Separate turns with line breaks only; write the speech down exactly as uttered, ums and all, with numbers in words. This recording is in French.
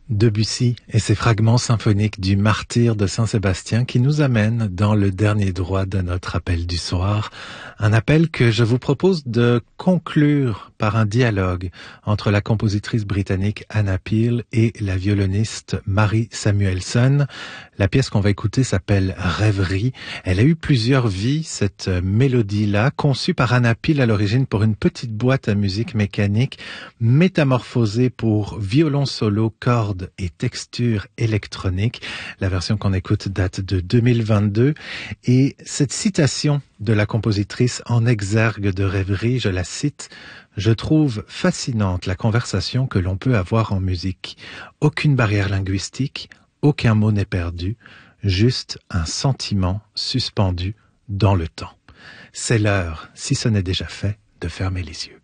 Debussy et ses fragments symphoniques du Martyre de Saint-Sébastien qui nous amènent dans le dernier droit de notre appel du soir. Un appel que je vous propose de conclure par un dialogue entre la compositrice britannique Anna Peel et la violoniste Mary Samuelson. La pièce qu'on va écouter s'appelle Rêverie. Elle a eu plusieurs vies, cette mélodie-là, conçue par Anna Peel à l'origine pour une petite boîte à musique mécanique, métamorphosée pour violon solo, cordes et textures électroniques. La version qu'on écoute date de deux mille vingt-deux. Et cette citation de la compositrice en exergue de Rêverie, je la cite: « Je trouve fascinante la conversation que l'on peut avoir en musique. Aucune barrière linguistique, aucun mot n'est perdu, juste un sentiment suspendu dans le temps. » C'est l'heure, si ce n'est déjà fait, de fermer les yeux.